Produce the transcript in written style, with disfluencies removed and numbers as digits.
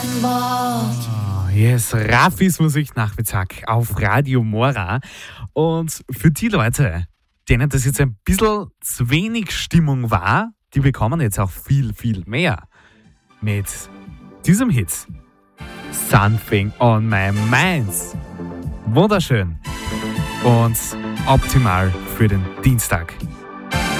Yes, Rafis Musiknachmittag auf Radio Mora. Und für die Leute, denen das jetzt ein bisschen zu wenig Stimmung war, die bekommen jetzt auch viel, viel mehr. Mit diesem Hit. Something on my mind. Wunderschön. Und optimal für den Dienstag.